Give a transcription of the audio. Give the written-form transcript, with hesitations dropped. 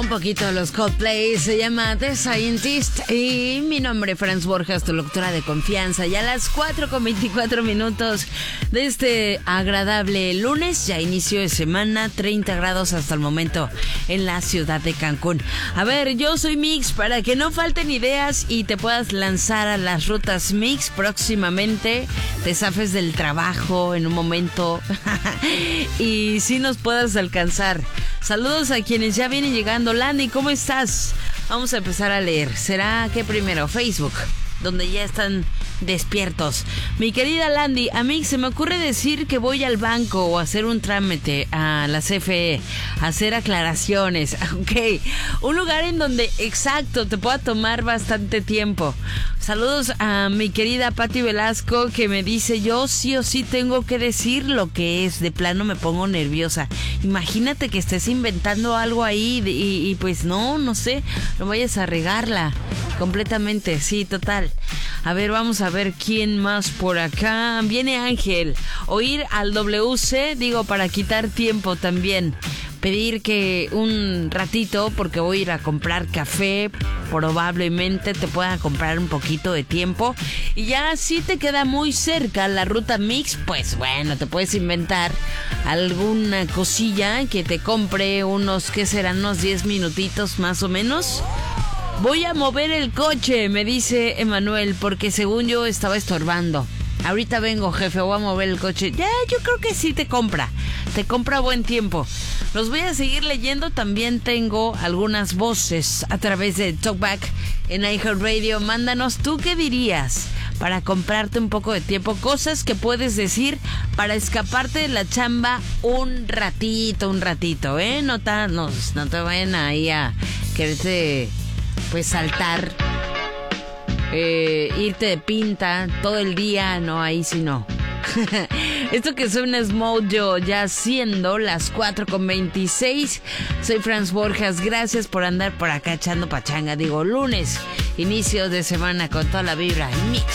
Un poquito de los Coldplay, se llama The Scientist y mi nombre Franz Borjas, tu locutora de confianza. Ya a las 4:24 de este agradable lunes, ya inicio de semana, 30 grados hasta el momento en la ciudad de Cancún. A ver, yo soy Mix, para que no falten ideas y te puedas lanzar a las rutas Mix próximamente, te zafes del trabajo en un momento y sí nos puedas alcanzar. Saludos a quienes ya vienen llegando. Landy, ¿cómo estás? Vamos a empezar a leer. ¿Será que primero? Facebook, donde ya están despiertos. Mi querida Landy, a mí se me ocurre decir que voy al banco o hacer un trámite a la CFE, hacer aclaraciones. Ok, un lugar en donde, exacto, te pueda tomar bastante tiempo. Saludos a mi querida Pati Velasco, que me dice: yo sí o sí tengo que decir lo que es, de plano me pongo nerviosa. Imagínate que estés inventando algo ahí y pues no sé, no vayas a regarla completamente. Sí, total. A ver, vamos a ver quién más por acá. Viene Ángel. Oír al WC, digo, para quitar tiempo también. Pedir que un ratito, porque voy a ir a comprar café, probablemente te pueda comprar un poquito de tiempo. Y ya si te queda muy cerca la ruta Mix, pues bueno, te puedes inventar alguna cosilla que te compre unos, ¿qué serán? Unos 10 minutitos más o menos. Voy a mover el coche, me dice Emanuel, porque según yo estaba estorbando. Ahorita vengo, jefe, voy a mover el coche. Ya, yo creo que sí te compra buen tiempo. Los voy a seguir leyendo. También tengo algunas voces a través de Talkback en iHeartRadio. Mándanos, ¿tú qué dirías para comprarte un poco de tiempo? Cosas que puedes decir para escaparte de la chamba un ratito, ¿eh? No te vayan ahí a quererte, pues, saltar, irte de pinta todo el día, no, ahí sí no. Esto que suena es Mojo, ya siendo las 4:26. Soy Franz Borjas, gracias por andar por acá echando pachanga. Digo, lunes, inicio de semana con toda la vibra Mix.